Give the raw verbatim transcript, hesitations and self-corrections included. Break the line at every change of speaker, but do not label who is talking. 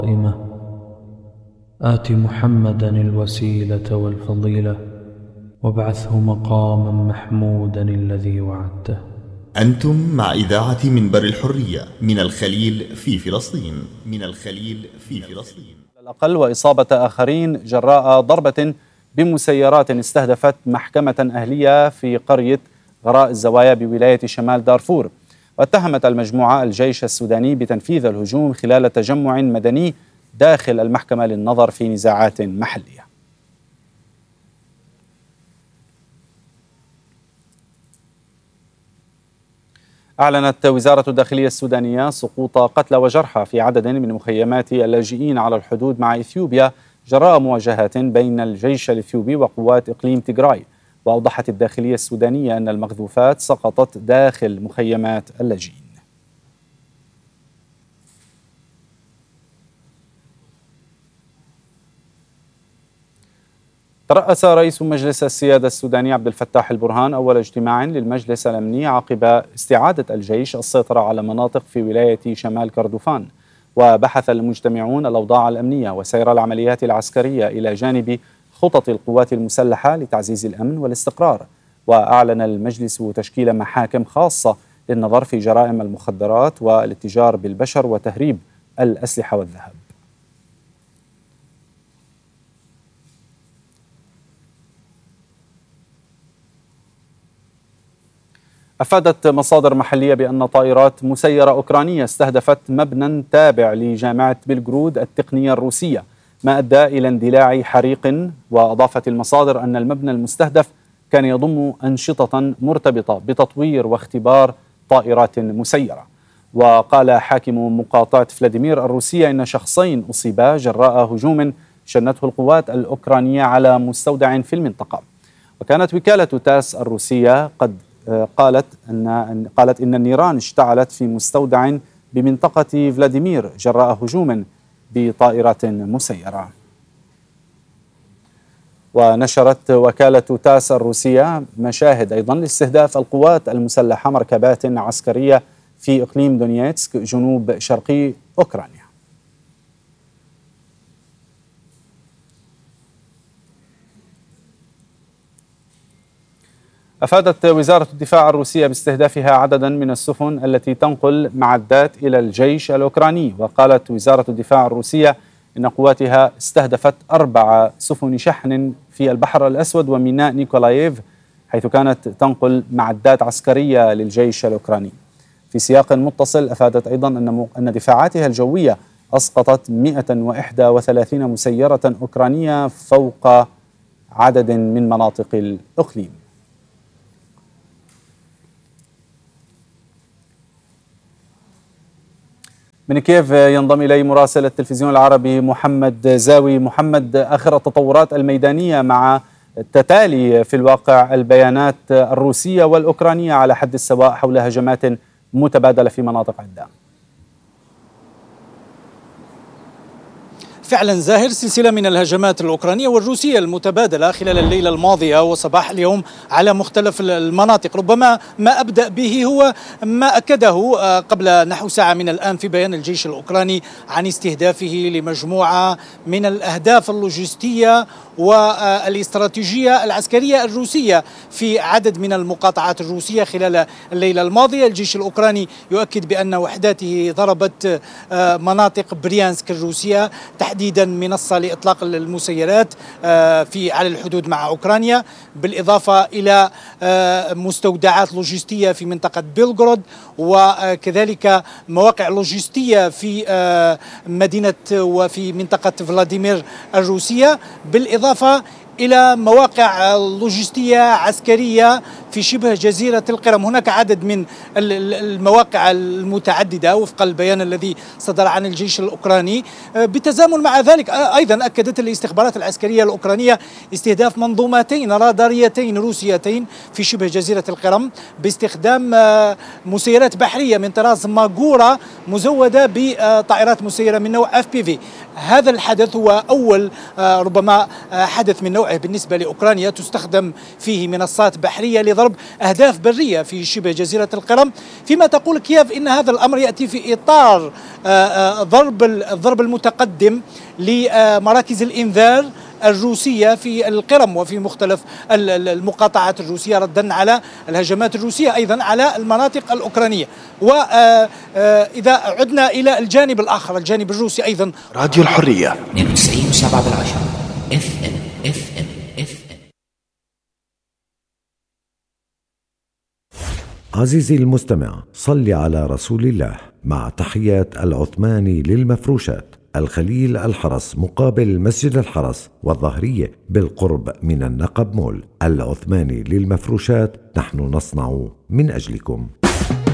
آت محمدا الوسيلة والفضيلة وابعثه مقاما محمودا الذي وعدته.
أنتم مع إذاعة منبر الحرية من الخليل في فلسطين من الخليل في فلسطين
الأقل وإصابة آخرين جراء ضربة بمسيرات استهدفت محكمة أهلية في قرية غراء الزوايا بولاية شمال دارفور. واتهمت المجموعة الجيش السوداني بتنفيذ الهجوم خلال تجمع مدني داخل المحكمة للنظر في نزاعات محلية. أعلنت وزارة الداخلية السودانية سقوط قتلى وجرحى في عدد من مخيمات اللاجئين على الحدود مع إثيوبيا جراء مواجهات بين الجيش الإثيوبي وقوات إقليم تيغراي. وأوضحت الداخلية السودانية أن المقذوفات سقطت داخل مخيمات اللاجئين. ترأس رئيس مجلس السيادة السوداني عبد الفتاح البرهان أول اجتماع للمجلس الأمني عقب استعادة الجيش السيطرة على مناطق في ولاية شمال كردفان. وبحث المجتمعون الأوضاع الأمنية وسير العمليات العسكرية إلى جانب خطط القوات المسلحة لتعزيز الأمن والاستقرار. وأعلن المجلس تشكيل محاكم خاصة للنظر في جرائم المخدرات والاتجار بالبشر وتهريب الأسلحة والذهب. أفادت مصادر محلية بأن طائرات مسيرة أوكرانية استهدفت مبنى تابع لجامعة بلغرود التقنية الروسية، ما أدى إلى اندلاع حريق. وأضافت المصادر أن المبنى المستهدف كان يضم أنشطة مرتبطة بتطوير واختبار طائرات مسيرة. وقال حاكم مقاطعة فلاديمير الروسية إن شخصين أصيبا جراء هجوم شنته القوات الأوكرانية على مستودع في المنطقة. وكانت وكالة تاس الروسية قد قالت أن قالت إن النيران اشتعلت في مستودع بمنطقة فلاديمير جراء هجوم بطائرات مسيرة. ونشرت وكالة تاس الروسية مشاهد أيضا لاستهداف القوات المسلحة مركبات عسكرية في إقليم دونيتسك جنوب شرقي أوكرانيا. أفادت وزارة الدفاع الروسية باستهدافها عددا من السفن التي تنقل معدات إلى الجيش الأوكراني. وقالت وزارة الدفاع الروسية إن قواتها استهدفت أربع سفن شحن في البحر الأسود وميناء نيكولاييف، حيث كانت تنقل معدات عسكرية للجيش الأوكراني. في سياق متصل أفادت أيضا أن أن دفاعاتها الجوية أسقطت مئة وإحدى وثلاثين مسيرة أوكرانية فوق عدد من مناطق الإقليم. من كييف ينضم إلي مراسل التلفزيون العربي محمد زاوي. محمد، آخر التطورات الميدانية مع التتالي في الواقع البيانات الروسية والأوكرانية على حد السواء حول هجمات متبادلة في مناطق عدة.
فعلا زاهر، سلسلة من الهجمات الأوكرانية والروسية المتبادلة خلال الليلة الماضية وصباح اليوم على مختلف المناطق. ربما ما أبدأ به هو ما أكده قبل نحو ساعة من الآن في بيان الجيش الأوكراني عن استهدافه لمجموعة من الأهداف اللوجستية والاستراتيجية العسكرية الروسية في عدد من المقاطعات الروسية خلال الليلة الماضية. الجيش الأوكراني يؤكد بأن وحداته ضربت مناطق بريانسك الروسية، تحديدا منصة لإطلاق المسيرات في على الحدود مع أوكرانيا، بالإضافة إلى مستودعات لوجستية في منطقة بيلغرود، وكذلك مواقع لوجستية في مدينة وفي منطقة فلاديمير الروسية، بالإضافة إلى مواقع لوجستية عسكرية في شبه جزيرة القرم. هناك عدد من المواقع المتعددة وفق البيان الذي صدر عن الجيش الأوكراني. بالتزامن مع ذلك أيضا أكدت الاستخبارات العسكرية الأوكرانية استهداف منظومتين راداريتين روسيتين في شبه جزيرة القرم باستخدام مسيرات بحرية من طراز ماغورا مزودة بطائرات مسيرة من نوع اف بي في. هذا الحدث هو أول ربما حدث من نوعه بالنسبة لأوكرانيا تستخدم فيه منصات بحرية لضرب ضرب أهداف برية في شبه جزيرة القرم، فيما تقول كييف إن هذا الأمر يأتي في إطار ضرب الضرب المتقدم لمراكز الإنذار الروسية في القرم وفي مختلف المقاطعات الروسية، ردا على الهجمات الروسية أيضا على المناطق الأوكرانية. وإذا عدنا إلى الجانب الآخر، الجانب الروسي أيضا،
راديو الحرية
اثنين وتسعين وسبعة بالعشرة اف ام اف ام اف ام.
عزيزي المستمع، صل على رسول الله. مع تحيات العثماني للمفروشات، الخليل الحرس مقابل مسجد الحرس والظهرية بالقرب من النقب مول. العثماني للمفروشات، نحن نصنع من أجلكم.